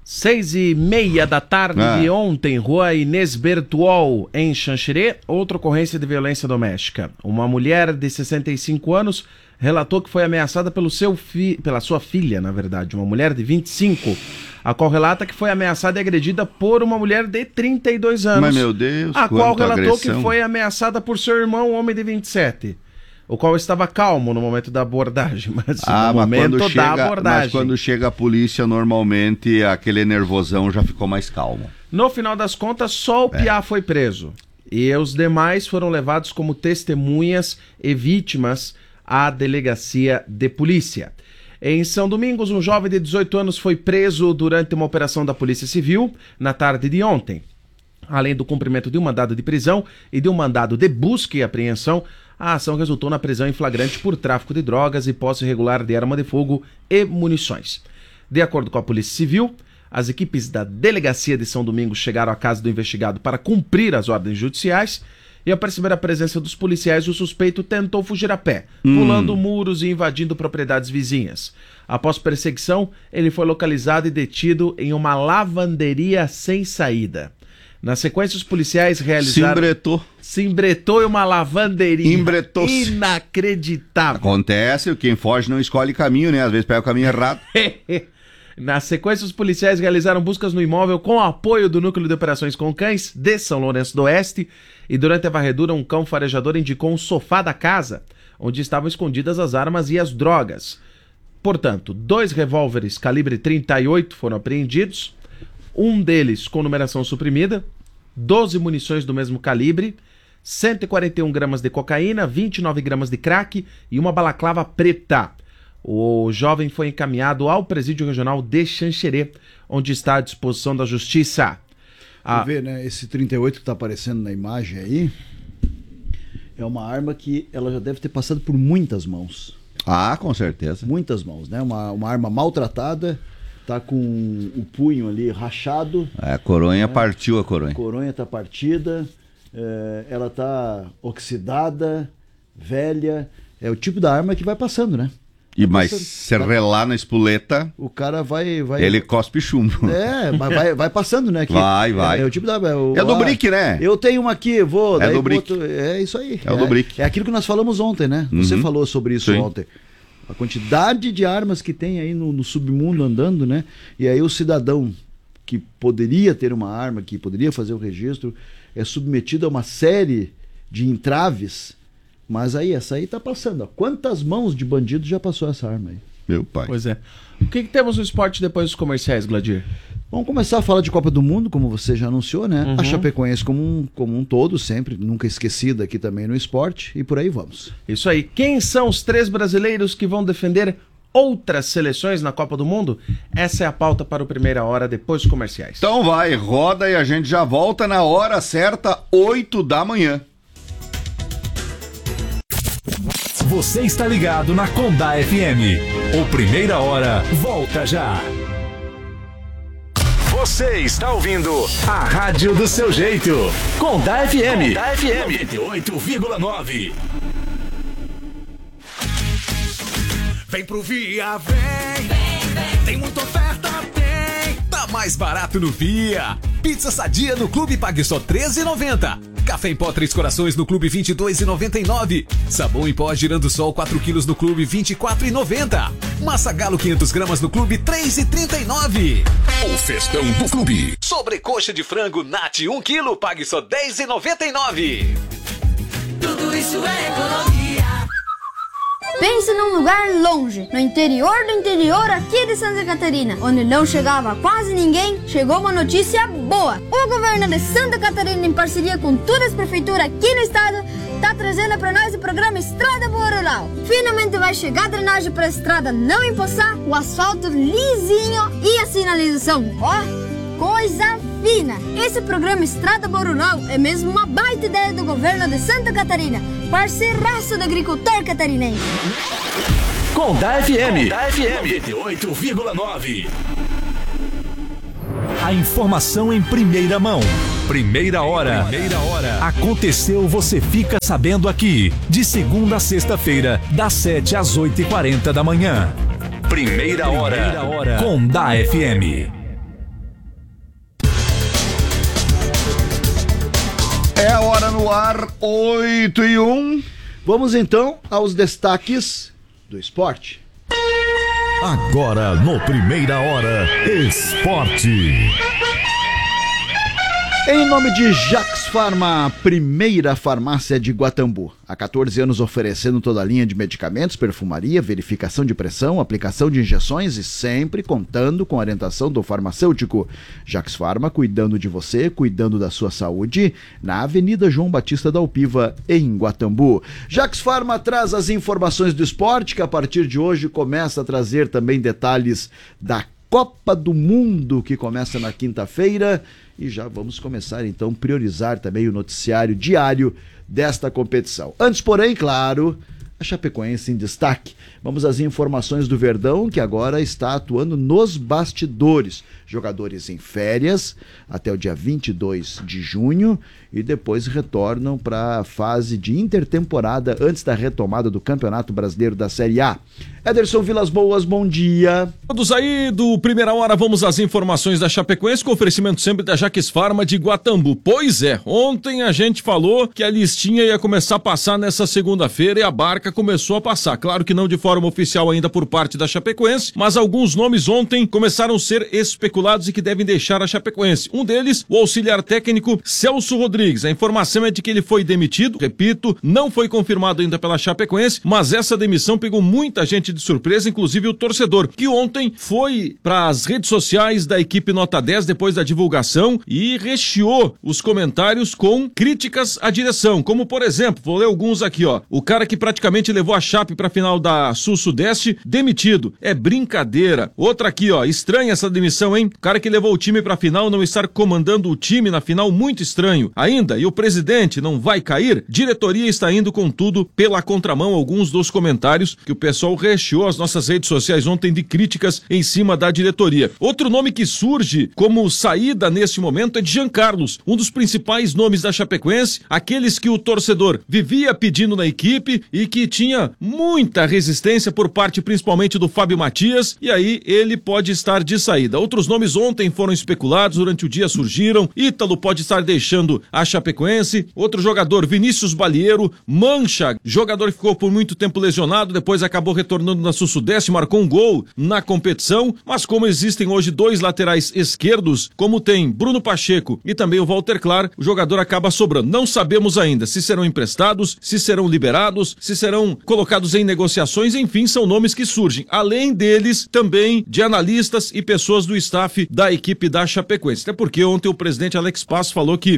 6:30 da tarde de ontem, Rua Inês Bertuol, em Xanxerê, outra ocorrência de violência doméstica. Uma mulher de 65 anos relatou que foi ameaçada pela sua filha, na verdade, uma mulher de 25, a qual relata que foi ameaçada e agredida por uma mulher de 32 anos. Mas, meu Deus, a qual relatou agressão. que foi ameaçada por seu irmão, um homem de 27. O qual estava calmo no momento da abordagem, mas quando chega a polícia, normalmente aquele nervosão já ficou mais calmo. No final das contas, só o Piá foi preso. E os demais foram levados como testemunhas e vítimas à delegacia de polícia. Em São Domingos, um jovem de 18 anos foi preso durante uma operação da Polícia Civil na tarde de ontem. Além do cumprimento de um mandado de prisão e de um mandado de busca e apreensão, a ação resultou na prisão em flagrante por tráfico de drogas e posse irregular de arma de fogo e munições. De acordo com a Polícia Civil, as equipes da Delegacia de São Domingos chegaram à casa do investigado para cumprir as ordens judiciais e, ao perceber a presença dos policiais, o suspeito tentou fugir a pé, pulando muros e invadindo propriedades vizinhas. Após perseguição, ele foi localizado e detido em uma lavanderia sem saída. Na sequência, os policiais realizaram... Se embretou em uma lavanderia. Embretou-se. Inacreditável. Acontece, quem foge não escolhe caminho, né? Às vezes pega o caminho errado. Na sequência, os policiais realizaram buscas no imóvel com o apoio do Núcleo de Operações com Cães de São Lourenço do Oeste e durante a varredura um cão farejador indicou um sofá da casa onde estavam escondidas as armas e as drogas. Portanto, 2 revólveres calibre 38 foram apreendidos, um deles com numeração suprimida, 12 munições do mesmo calibre, 141 gramas de cocaína, 29 gramas de crack e uma balaclava preta. O jovem foi encaminhado ao Presídio Regional de Xanxerê, onde está à disposição da Justiça. Você vê, né? Esse 38 que está aparecendo na imagem aí é uma arma que ela já deve ter passado por muitas mãos. Ah, com certeza. Muitas mãos, né? Uma arma maltratada, tá com o punho ali rachado. A coronha partiu a coronha. A coronha tá partida, ela tá oxidada, velha. É o tipo da arma que vai passando, né? Mas se relar na espoleta, o cara vai... Ele cospe chumbo. Vai passando, né? Vai. É o tipo da... É do brick, né? Eu tenho uma aqui, vou... É do brick. É isso aí. É o do brick. É aquilo que nós falamos ontem, né? Você falou sobre isso ontem. A quantidade de armas que tem aí no submundo andando, né? E aí o cidadão que poderia ter uma arma, que poderia fazer o registro, é submetido a uma série de entraves. Mas aí, essa aí tá passando. Ó. Quantas mãos de bandido já passou essa arma aí? Meu pai. Pois é. O que temos no esporte depois dos comerciais, Gladir? Vamos começar a falar de Copa do Mundo, como você já anunciou, né? A Chapecoense como um todo, sempre, nunca esquecida aqui também no esporte, e por aí vamos. Isso aí. Quem são os 3 brasileiros que vão defender outras seleções na Copa do Mundo? Essa é a pauta para o Primeira Hora, depois dos comerciais. Então vai, roda e a gente já volta na hora certa, 8 da manhã. Você está ligado na Condá FM. O Primeira Hora volta já. Você está ouvindo a Rádio do Seu Jeito. Conda FM. Conda FM 98,9. Vem pro Via, vem. Tem muita oferta, tem. Tá mais barato no Via. Pizza Sadia no Clube pague só R$13,90. Café em pó 3 corações no Clube R$22,99. Sabão em pó Girando Sol 4 quilos no Clube R$24,90. Massa Galo 500 gramas no Clube R$3,39. O festão do Clube. Sobrecoxa de frango Nat 1 quilo pague só R$10,99. Tudo isso é economia. Pense num lugar longe, no interior do interior aqui de Santa Catarina, onde não chegava quase ninguém. Chegou uma notícia boa. O governo de Santa Catarina, em parceria com todas as prefeituras aqui no estado, tá trazendo para nós o programa Estrada Boa Rural. Finalmente vai chegar a drenagem para a estrada não empoçar, o asfalto lisinho e a sinalização, ó, coisa fina. Esse programa Estrada Boa Rural é mesmo uma baita ideia do governo de Santa Catarina, parceiraço do agricultor catarinense. Conda FM 98,9. A informação em primeira mão. Primeira hora. Aconteceu, você fica sabendo aqui. De segunda a sexta-feira, das 7 às 8h40 da manhã. Primeira hora. Conda FM. É a hora no ar, 8h01. Vamos então aos destaques do esporte. Agora no Primeira Hora, Esporte. Em nome de Jax Farma, primeira farmácia de Guatambu. Há 14 anos oferecendo toda a linha de medicamentos, perfumaria, verificação de pressão, aplicação de injeções e sempre contando com a orientação do farmacêutico. Jax Farma, cuidando de você, cuidando da sua saúde, na Avenida João Batista da Alpiva, em Guatambu. Jax Farma traz as informações do esporte, que a partir de hoje começa a trazer também detalhes da Copa do Mundo, que começa na quinta-feira. E já vamos começar, então, priorizar também o noticiário diário desta competição. Antes, porém, claro, a Chapecoense em destaque. Vamos às informações do Verdão, que agora está atuando nos bastidores. Jogadores em férias até o dia 22 de junho e depois retornam para a fase de intertemporada antes da retomada do Campeonato Brasileiro da Série A. Ederson Vilas Boas, bom dia. Todos aí do Primeira Hora, vamos às informações da Chapecoense com oferecimento sempre da Jax Farma de Guatambu. Pois é, ontem a gente falou que a listinha ia começar a passar nessa segunda-feira e a barca começou a passar. Claro que não de forma oficial ainda por parte da Chapecoense, mas alguns nomes ontem começaram a ser especulados e que devem deixar a Chapecoense. Um deles, o auxiliar técnico Celso Rodrigues. A informação é de que ele foi demitido, repito, não foi confirmado ainda pela Chapecoense, mas essa demissão pegou muita gente de surpresa, inclusive o torcedor, que ontem foi para as redes sociais da equipe Nota 10 depois da divulgação e recheou os comentários com críticas à direção, como por exemplo, vou ler alguns aqui, ó, o cara que praticamente levou a Chape para a final da Sul-Sudeste, demitido, é brincadeira. Outra aqui, ó, estranha essa demissão, hein? O cara que levou o time para a final não estar comandando o time na final, muito estranho. Ainda, e o presidente não vai cair? Diretoria está indo com tudo pela contramão, alguns dos comentários que o pessoal recheou as nossas redes sociais ontem de críticas em cima da diretoria. Outro nome que surge como saída neste momento é de Jean Carlos, um dos principais nomes da Chapecoense, aqueles que o torcedor vivia pedindo na equipe e que tinha muita resistência por parte principalmente do Fábio Matias, e aí ele pode estar de saída. Outros nomes ontem foram especulados, durante o dia surgiram. Ítalo pode estar deixando a Chapecoense. Outro jogador, Vinícius Balieiro, Mancha, jogador que ficou por muito tempo lesionado, depois acabou retornando na Sul-Sudeste, marcou um gol na competição, mas como existem hoje dois laterais esquerdos, como tem Bruno Pacheco e também o Walter Clar, o jogador acaba sobrando. Não sabemos ainda se serão emprestados, se serão liberados, se serão colocados em negociações, enfim, são nomes que surgem. Além deles, também de analistas e pessoas do staff da equipe da Chapecoense. Até porque ontem o presidente Alex Passo falou que a equipe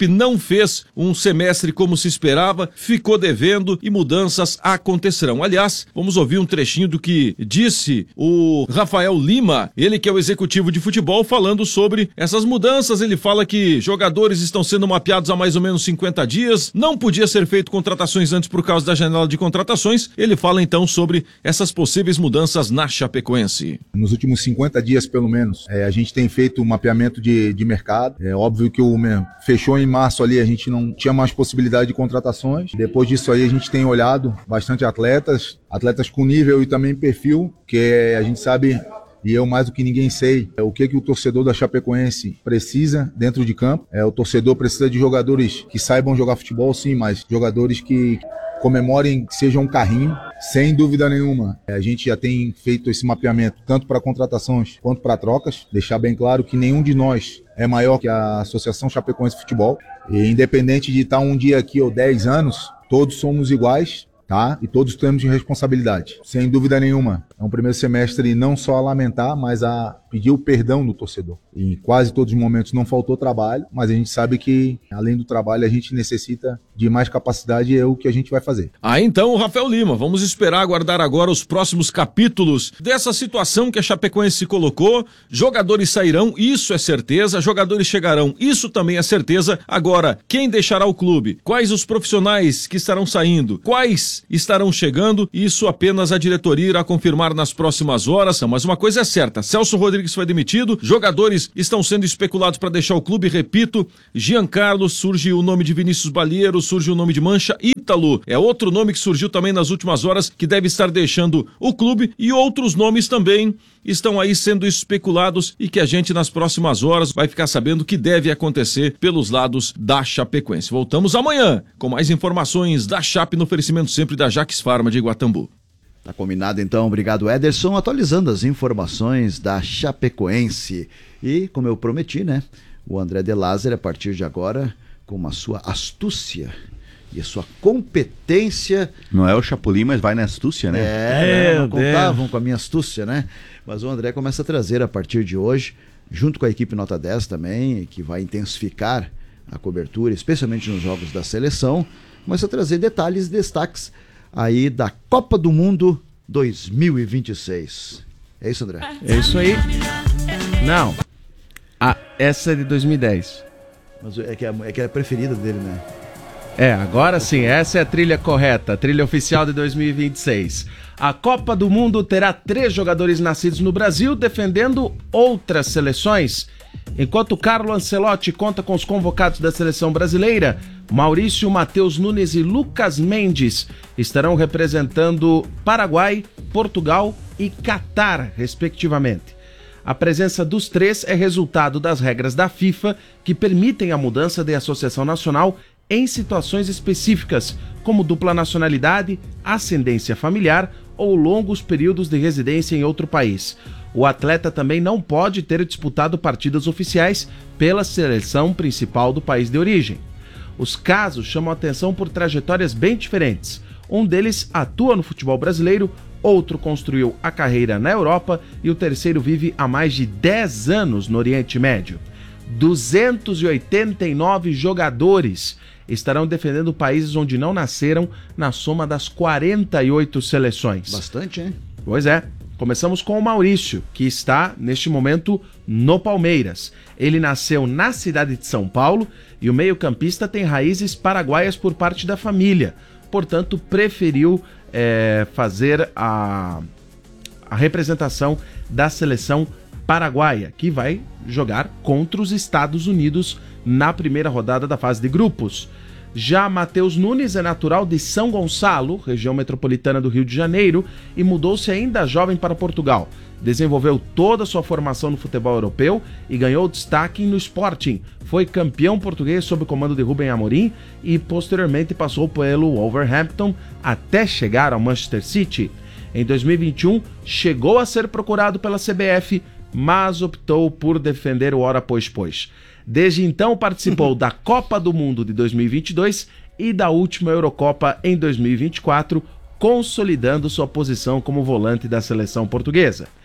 equipe não fez um semestre como se esperava, ficou devendo e mudanças acontecerão. Aliás, vamos ouvir um trechinho do que disse o Rafael Lima, ele que é o executivo de futebol, falando sobre essas mudanças. Ele fala que jogadores estão sendo mapeados há mais ou menos 50 dias, não podia ser feito contratações antes por causa da janela de contratações. Ele fala então sobre essas possíveis mudanças na Chapecoense. Nos últimos 50 dias, pelo menos, a gente tem feito um mapeamento de mercado. É óbvio que fechou em março ali, a gente não tinha mais possibilidade de contratações. Depois disso aí, a gente tem olhado bastante atletas com nível e também perfil, que a gente sabe, e eu mais do que ninguém sei, o que o torcedor da Chapecoense precisa dentro de campo. O torcedor precisa de jogadores que saibam jogar futebol, sim, mas jogadores que comemorem, que sejam um carrinho, sem dúvida nenhuma. A gente já tem feito esse mapeamento tanto para contratações quanto para trocas, deixar bem claro que nenhum de nós é maior que a Associação Chapecoense de Futebol, e independente de estar um dia aqui ou 10 anos, todos somos iguais, tá? E todos temos responsabilidade, sem dúvida nenhuma. É um primeiro semestre não só a lamentar, mas a pedir o perdão do torcedor. Em quase todos os momentos não faltou trabalho, mas a gente sabe que, além do trabalho, a gente necessita de mais capacidade, é o que a gente vai fazer. Então, Rafael Lima, vamos esperar, aguardar agora os próximos capítulos dessa situação que a Chapecoense se colocou. Jogadores sairão, isso é certeza, jogadores chegarão, isso também é certeza. Agora, quem deixará o clube? Quais os profissionais que estarão saindo? Quais estarão chegando? Isso apenas a diretoria irá confirmar nas próximas horas, mas uma coisa é certa, Celso Rodrigues foi demitido, jogadores estão sendo especulados para deixar o clube, repito, Giancarlo, surge o nome de Vinícius Balheiro, surge o nome de Mancha, Ítalo é outro nome que surgiu também nas últimas horas, que deve estar deixando o clube, e outros nomes também estão aí sendo especulados e que a gente nas próximas horas vai ficar sabendo o que deve acontecer pelos lados da Chapecoense. Voltamos amanhã com mais informações da Chape no oferecimento sempre da Jaques Pharma de Guatambu. Tá combinado então, obrigado Ederson, atualizando as informações da Chapecoense. E, como eu prometi, né, o André De Lázaro, a partir de agora, com a sua astúcia e a sua competência... Não é o Chapolin, mas vai na astúcia, né? Não contavam com a minha astúcia, né? Mas o André começa a trazer a partir de hoje, junto com a equipe Nota 10 também, que vai intensificar a cobertura, especialmente nos jogos da seleção, começa a trazer detalhes e destaques aí da Copa do Mundo 2026. É isso, André? É isso aí. Não. Essa é de 2010. Mas é que é a preferida dele, né? Agora sim, essa é a trilha correta, a trilha oficial de 2026. A Copa do Mundo terá 3 jogadores nascidos no Brasil defendendo outras seleções. Enquanto Carlo Ancelotti conta com os convocados da seleção brasileira, Maurício, Matheus Nunes e Lucas Mendes estarão representando Paraguai, Portugal e Catar, respectivamente. A presença dos 3 é resultado das regras da FIFA que permitem a mudança de associação nacional em situações específicas, como dupla nacionalidade, ascendência familiar ou longos períodos de residência em outro país. O atleta também não pode ter disputado partidas oficiais pela seleção principal do país de origem. Os casos chamam a atenção por trajetórias bem diferentes. Um deles atua no futebol brasileiro, outro construiu a carreira na Europa e o terceiro vive há mais de 10 anos no Oriente Médio. 289 jogadores estarão defendendo países onde não nasceram na soma das 48 seleções. Bastante, hein? Pois é. Começamos com o Maurício, que está, neste momento, no Palmeiras. Ele nasceu na cidade de São Paulo e o meio-campista tem raízes paraguaias por parte da família. Portanto, preferiu fazer a representação da seleção paraguaia, que vai jogar contra os Estados Unidos na primeira rodada da fase de grupos. Já Matheus Nunes é natural de São Gonçalo, região metropolitana do Rio de Janeiro, e mudou-se ainda jovem para Portugal. Desenvolveu toda a sua formação no futebol europeu e ganhou destaque no Sporting. Foi campeão português sob o comando de Rubem Amorim e posteriormente passou pelo Wolverhampton até chegar ao Manchester City. Em 2021, chegou a ser procurado pela CBF, mas optou por defender o ora pois. Desde então participou da Copa do Mundo de 2022 e da última Eurocopa em 2024, consolidando sua posição como volante da seleção portuguesa.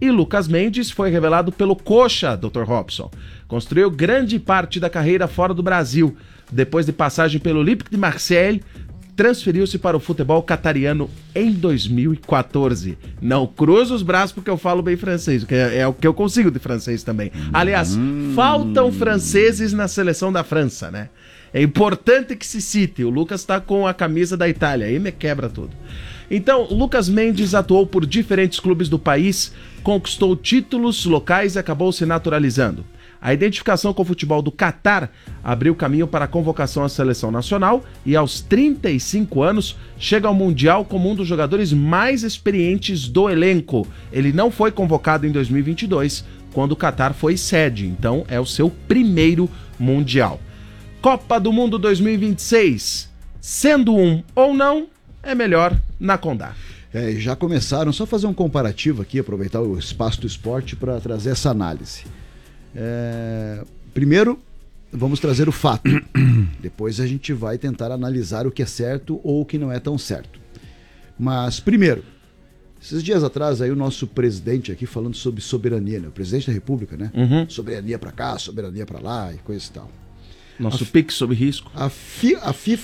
E Lucas Mendes foi revelado pelo Coxa, Dr. Robson. Construiu grande parte da carreira fora do Brasil. Depois de passagem pelo Olympique de Marseille, transferiu-se para o futebol catariano em 2014. Não cruzo os braços porque eu falo bem francês, que é o que eu consigo de francês também. Aliás, faltam franceses na seleção da França, né? É importante que se cite. O Lucas está com a camisa da Itália, aí me quebra tudo. Então, Lucas Mendes atuou por diferentes clubes do país, conquistou títulos locais e acabou se naturalizando. A identificação com o futebol do Catar abriu caminho para a convocação à seleção nacional e aos 35 anos chega ao Mundial como um dos jogadores mais experientes do elenco. Ele não foi convocado em 2022, quando o Catar foi sede, então é o seu primeiro Mundial. Copa do Mundo 2026, sendo um ou não, é melhor na Condá. Já começaram, só fazer um comparativo aqui, aproveitar o espaço do esporte para trazer essa análise. Primeiro, vamos trazer o fato. Depois a gente vai tentar analisar o que é certo ou o que não é tão certo. Mas, primeiro, esses dias atrás aí o nosso presidente aqui falando sobre soberania, né? O presidente da República, né? Soberania para cá, soberania para lá e coisa e tal. Nosso pique sob risco. A FIFA